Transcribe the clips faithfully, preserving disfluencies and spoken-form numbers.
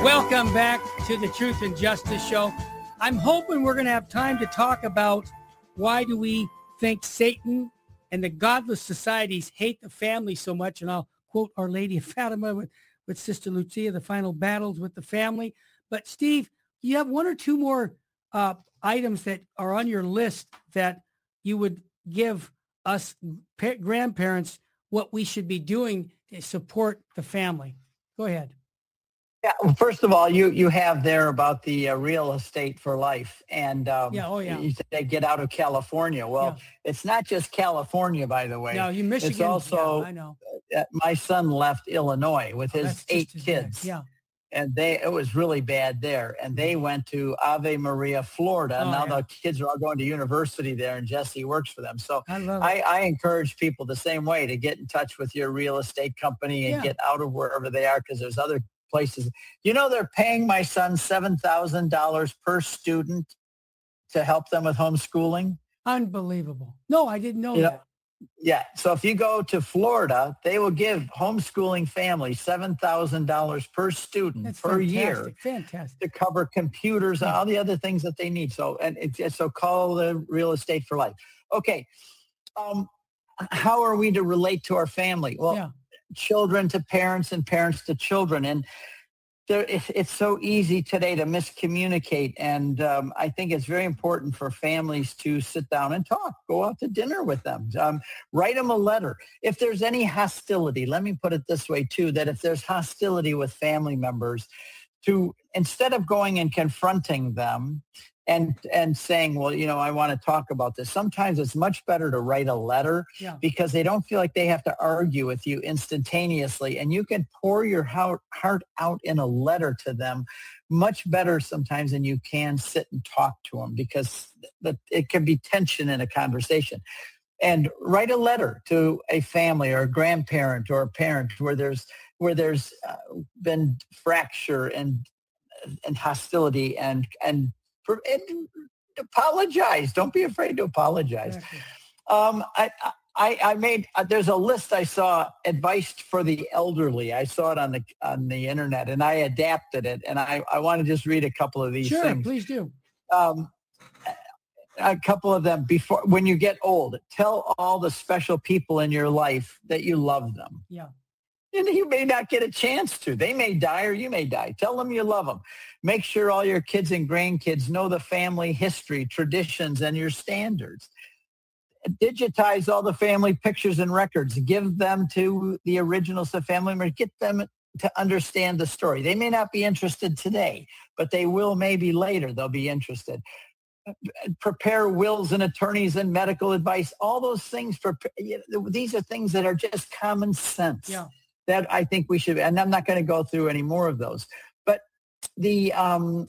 Welcome back to the Truth and Justice Show. I'm hoping we're going to have time to talk about why do we think Satan and the godless societies hate the family so much. And I'll quote Our Lady of Fatima with, with Sister Lucia, the final battles with the family. But Steve, you have one or two more uh, items that are on your list that you would give us pa- grandparents what we should be doing to support the family. Go ahead. Yeah, well, first of all, you you have there about the uh, real estate for life, and um, yeah, oh yeah, you said they get out of California. Well, yeah. It's not just California, by the way. No, you Michigan. It's also yeah, I know. Uh, my son left Illinois with oh, his eight kids. Bad. Yeah, and they it was really bad there, and they went to Ave Maria, Florida. Oh, now yeah. the kids are all going to university there, and Jesse works for them. So I, love I, I encourage people the same way to get in touch with your real estate company and yeah. get out of wherever they are, because there's other places. You know, they're paying my son seven thousand dollars per student to help them with homeschooling. Unbelievable. No, I didn't know you that. Know, yeah. So if you go to Florida, they will give homeschooling families seven thousand dollars per student That's per fantastic. year Fantastic. to cover computers yeah. and all the other things that they need. So, and it's, so call the Real Estate for Life. Okay. Um, how are we to relate to our family? Well, yeah. children to parents and parents to children. And there, it, it's so easy today to miscommunicate. And um, I think it's very important for families to sit down and talk, go out to dinner with them, um, write them a letter. If there's any hostility, let me put it this way too, that if there's hostility with family members, to instead of going and confronting them and and saying, well, you know, I want to talk about this. Sometimes it's much better to write a letter yeah. because they don't feel like they have to argue with you instantaneously. And you can pour your heart out in a letter to them much better sometimes than you can sit and talk to them, because it can be tension in a conversation. And write a letter to a family or a grandparent or a parent where there's where there's uh, been fracture and and hostility and and For, and apologize. Don't be afraid to apologize. Exactly. Um, I, I, I made, uh, there's a list I saw, advice for the elderly. I saw it on the on the internet, and I adapted it. And I, I want to just read a couple of these sure, things. Please do. Um, a couple of them. Before, when you get old, tell all the special people in your life that you love them. Yeah. And you may not get a chance to. They may die or you may die. Tell them you love them. Make sure all your kids and grandkids know the family history, traditions, and your standards. Digitize all the family pictures and records. Give them to the originals of family members. Get them to understand the story. They may not be interested today, but they will maybe later. They'll be interested. Prepare wills and attorneys and medical advice. All those things. For, these are things that are just common sense. Yeah. That I think we should, and I'm not going to go through any more of those, but the um,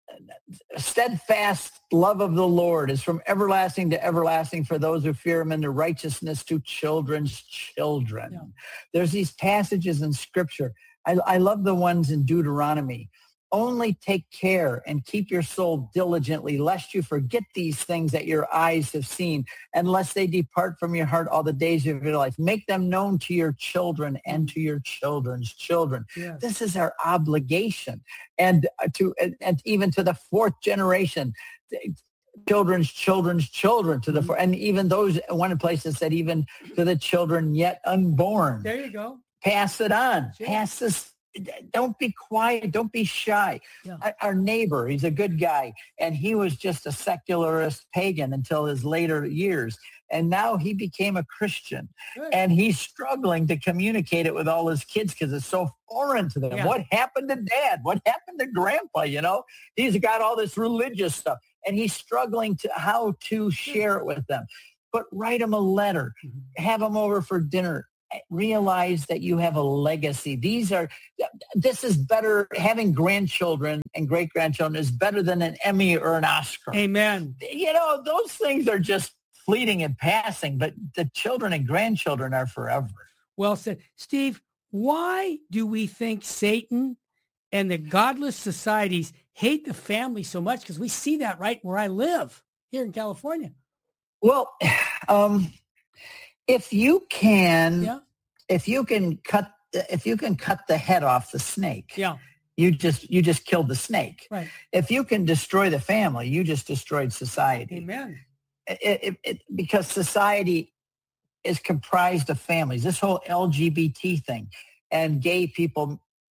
steadfast love of the Lord is from everlasting to everlasting for those who fear him, and the righteousness to children's children. Yeah. There's these passages in Scripture. I, I love the ones in Deuteronomy. Only take care and keep your soul diligently, lest you forget these things that your eyes have seen, unless they depart from your heart all the days of your life. Make them known to your children and to your children's children. Yes. This is our obligation. And to and, and even to the fourth generation, children's children's children, to the mm-hmm. four, and even those, one place that said even to the children yet unborn. There you go. Pass it on. Sure. Pass this. Don't be quiet. Don't be shy. Yeah. Our neighbor, he's a good guy, and he was just a secularist pagan until his later years. And now he became a Christian. Good. And he's struggling to communicate it with all his kids because it's so foreign to them. Yeah. What happened to dad? What happened to grandpa? You know, he's got all this religious stuff, and he's struggling to how to share it with them. But write him a letter, mm-hmm. have him over for dinner. Realize that you have a legacy. These are, this is better. Having grandchildren and great-grandchildren is better than an Emmy or an Oscar. Amen. You know, those things are just fleeting and passing, but the children and grandchildren are forever. Well said. Steve, why do we think Satan and the godless societies hate the family so much? Because we see that right where I live here in California. Well, um, if you can, yeah. if you can cut, if you can cut the head off the snake, yeah. You just you just killed the snake. Right. If you can destroy the family, you just destroyed society. Amen. It, it, it, because society is comprised of families. This whole L G B T thing and gay people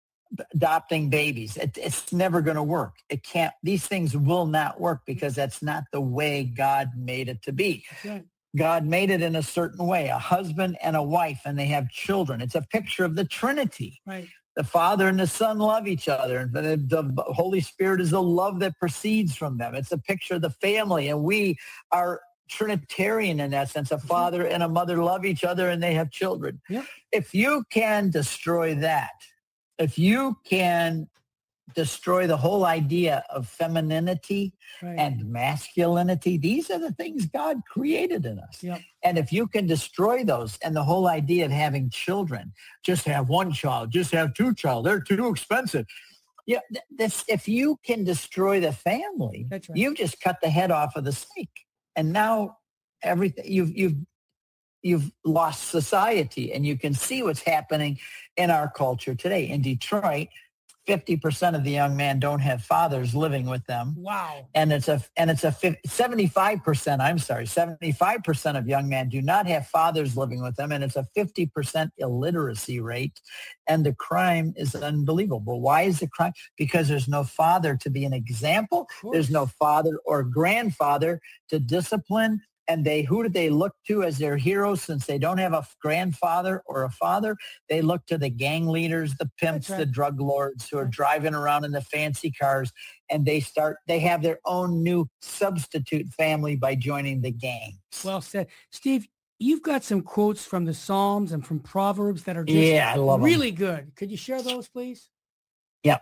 adopting babies, it, it's never going to work. It can't. These things will not work because that's not the way God made it to be. Right. God made it in a certain way, a husband and a wife, and they have children. It's a picture of the Trinity. Right. The Father and the Son love each other. And the, the Holy Spirit is the love that proceeds from them. It's a picture of the family. And we are Trinitarian in that sense. A father and a mother love each other and they have children. Yep. If you can destroy that, if you can destroy the whole idea of femininity Right. and masculinity, these are the things God created in us. Yep. And if you can destroy those and the whole idea of having children, just have one child, just have two child, they're too expensive. Yeah, th- this, if you can destroy the family, That's right. you've just cut the head off of the snake. And now everything you've you've you've lost society, and you can see what's happening in our culture today. In Detroit, fifty percent of the young men don't have fathers living with them. Wow. And it's a and it's a seventy-five percent, I'm sorry, seventy-five percent of young men do not have fathers living with them, and it's a fifty percent illiteracy rate, and the crime is unbelievable. Why is the crime? Because there's no father to be an example. There's no father or grandfather to discipline. And they, who do they look to as their heroes since they don't have a grandfather or a father? They look to the gang leaders, the pimps, right. the drug lords who are driving around in the fancy cars, and they start, they have their own new substitute family by joining the gangs. Well said. Steve, you've got some quotes from the Psalms and from Proverbs that are just yeah, I love really them. good. Could you share those, please? Yep.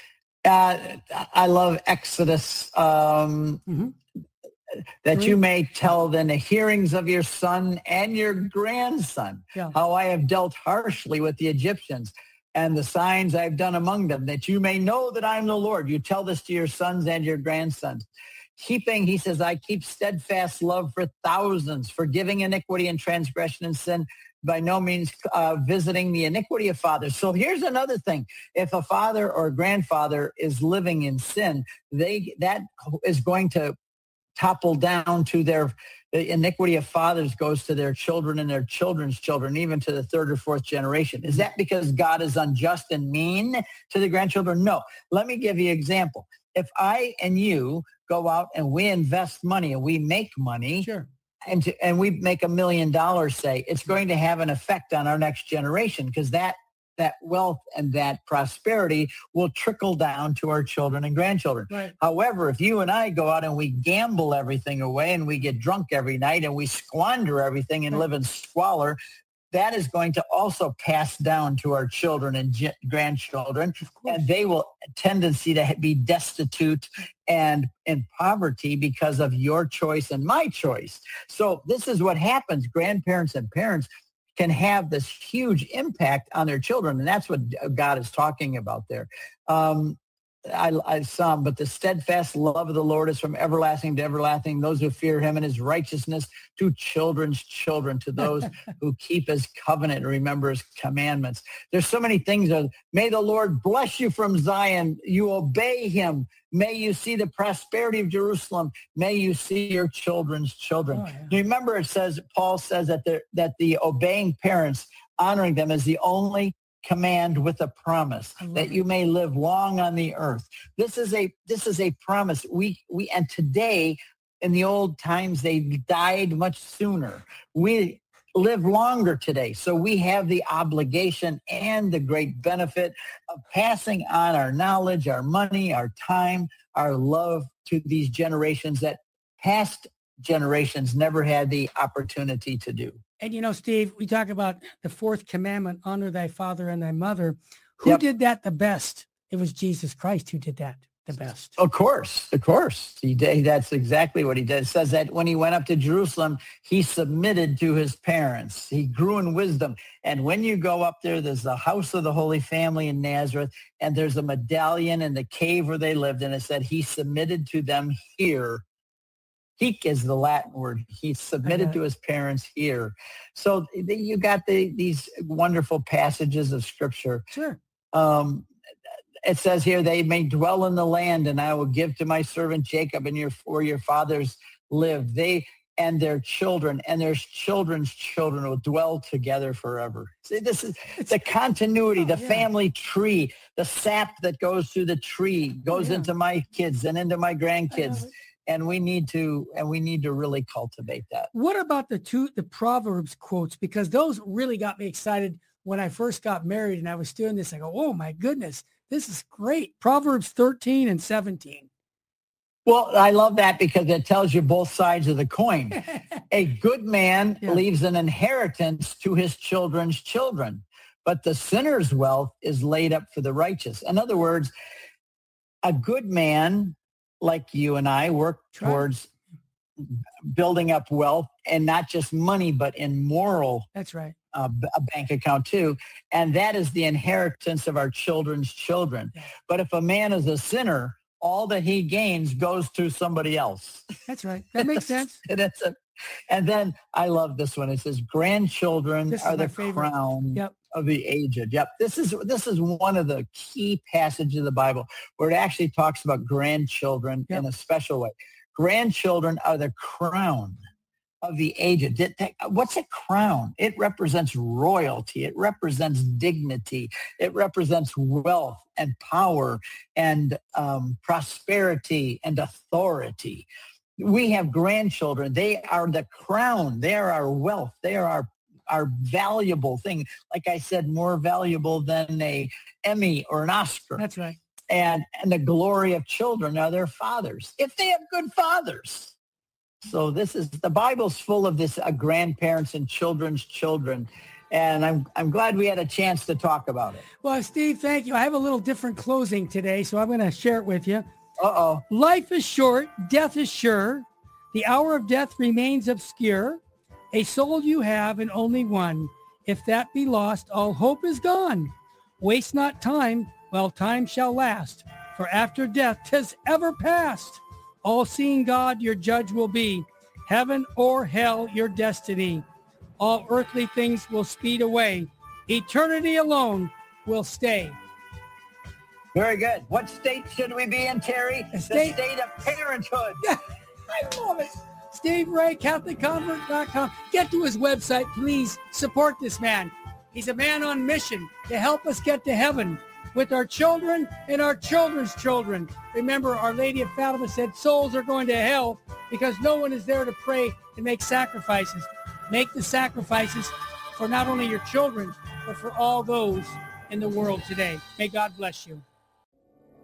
Uh, I love Exodus. Um, mm-hmm. That you may tell in the hearings of your son and your grandson yeah. how I have dealt harshly with the Egyptians and the signs I've done among them, that you may know that I'm the Lord. You tell this to your sons and your grandsons. Keeping, he says, I keep steadfast love for thousands, forgiving iniquity and transgression and sin, by no means uh, visiting the iniquity of fathers. So here's another thing. If a father or grandfather is living in sin, they that is going to topple down to their, the iniquity of fathers goes to their children and their children's children, even to the third or fourth generation. Is that because God is unjust and mean to the grandchildren? No. Let me give you an example. If I and you go out and we invest money and we make money, sure. and, to, and we make a million dollars, say, it's going to have an effect on our next generation, because that that wealth and that prosperity will trickle down to our children and grandchildren. Right. However, if you and I go out and we gamble everything away and we get drunk every night and we squander everything and right. live in squalor, that is going to also pass down to our children and g- grandchildren, and they will tendency to be destitute and in poverty because of your choice and my choice. So this is what happens. Grandparents and parents can have this huge impact on their children. And that's what God is talking about there. Um, I, I some, but the steadfast love of the Lord is from everlasting to everlasting. Those who fear him and his righteousness to children's children, to those who keep his covenant and remember his commandments. There's so many things. That, may the Lord bless you from Zion. You obey him. May you see the prosperity of Jerusalem. May you see your children's children. Oh, yeah. Remember, it says, Paul says that the, that the obeying parents, honoring them is the only command with a promise that you may live long on the earth. This is a this is a promise. We we and today, in the old times, they died much sooner. We live longer today, so we have the obligation and the great benefit of passing on our knowledge, our money, our time, our love to these generations that past generations never had the opportunity to do. And, you know, Steve, we talk about the fourth commandment, honor thy father and thy mother. Who Yep. did that the best? It was Jesus Christ who did that the best. Of course, of course. He did. That's exactly what he did. It says that when he went up to Jerusalem, he submitted to his parents. He grew in wisdom. And when you go up there, there's the house of the Holy Family in Nazareth, and there's a medallion in the cave where they lived. And it said he submitted to them here. Heek is the Latin word. He submitted to his parents here. So you got the, these wonderful passages of Scripture. Sure. Um, it says here, they may dwell in the land, and I will give to my servant Jacob and your where your fathers live. They and their children and their children's children will dwell together forever. See, this is the continuity, the yeah. family tree, the sap that goes through the tree goes yeah. into my kids and into my grandkids. And we need to, and we need to really cultivate that. What about the two, the Proverbs quotes? Because those really got me excited when I first got married and I was doing this. I go, oh my goodness, this is great. Proverbs thirteen and seventeen. Well, I love that because it tells you both sides of the coin. A good man yeah. leaves an inheritance to his children's children, but the sinner's wealth is laid up for the righteous. In other words, a good man like you and I work towards building up wealth, and not just money, but in moral. That's right. Uh, a bank account too. And that is the inheritance of our children's children. Yeah. But if a man is a sinner, all that he gains goes to somebody else. That's right. That makes sense. and, it's a, and then I love this one. It says, grandchildren this are the favorite. crown yep. of the aged. Yep. This is, this is one of the key passages of the Bible where it actually talks about grandchildren yep. in a special way. Grandchildren are the crown of the aged. What's a crown? It represents royalty. It represents dignity. It represents wealth and power and um, prosperity and authority. We have grandchildren. They are the crown. They are our wealth. They are our, our valuable thing. Like I said, more valuable than a Emmy or an Oscar. That's right. And, and the glory of children are their fathers, if they have good fathers. So this is, the Bible's full of this uh, grandparents and children's children. And I'm I'm glad we had a chance to talk about it. Well, Steve, thank you. I have a little different closing today, so I'm going to share it with you. Uh-oh. Life is short. Death is sure. The hour of death remains obscure. A soul you have and only one. If that be lost, all hope is gone. Waste not time while time shall last. For after death 'tis ever past. All-seeing God your judge will be. Heaven or hell your destiny. All earthly things will speed away. Eternity alone will stay. Very good. What state should we be in, Terry? The state, the state of parenthood. I love it. Steve Ray, Catholic Convert dot com. Get to his website, please. Support this man. He's a man on mission to help us get to heaven with our children and our children's children. Remember, Our Lady of Fatima said souls are going to hell because no one is there to pray and make sacrifices. Make the sacrifices for not only your children, but for all those in the world today. May God bless you.